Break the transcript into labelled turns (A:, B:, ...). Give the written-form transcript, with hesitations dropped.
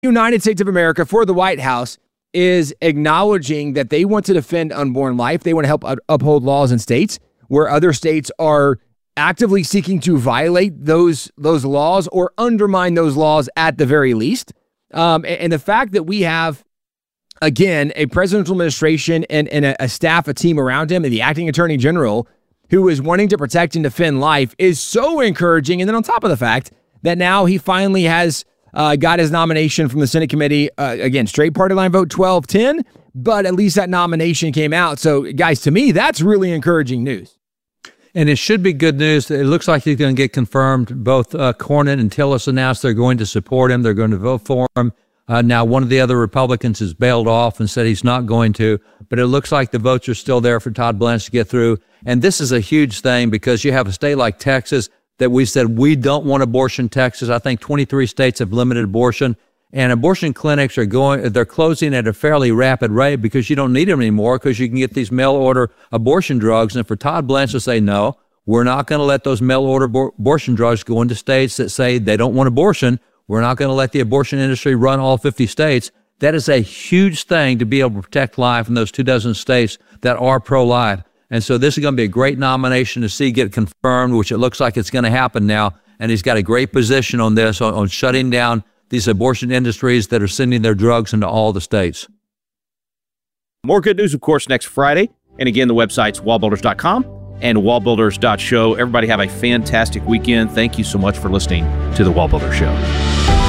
A: United States of America, for the White House, is acknowledging that they want to defend unborn life. They want to help uphold laws in states where other states are actively seeking to violate those laws or undermine those laws at the very least. And the fact that we have, again, a presidential administration and a staff, a team around him, and the acting attorney general who is wanting to protect and defend life is so encouraging. And then on top of the fact that now he finally has got his nomination from the Senate committee, again, straight party line vote 12-10, but at least that nomination came out. So, guys, to me, that's really encouraging news.
B: And it should be good news. It looks like he's going to get confirmed. Both Cornyn and Tillis announced they're going to support him. They're going to vote for him. Now, one of the other Republicans has bailed off and said he's not going to, but it looks like the votes are still there for Todd Blanche to get through. And this is a huge thing because you have a state like Texas that we said we don't want abortion. Texas, I think 23 states have limited abortion, and abortion clinics they're closing at a fairly rapid rate because you don't need them anymore because you can get these mail order abortion drugs. And for Todd Blanche to say, no, we're not going to let those mail order abortion drugs go into states that say they don't want abortion. We're not going to let the abortion industry run all 50 states. That is a huge thing to be able to protect life in those 24 states that are pro-life. And so this is going to be a great nomination to see get confirmed, which it looks like it's going to happen now. And he's got a great position on this, on shutting down these abortion industries that are sending their drugs into all the states.
C: More good news, of course, next Friday. And again, the website's wallbuilders.com and wallbuilders.show. Everybody have a fantastic weekend. Thank you so much for listening to The Wall Builder Show.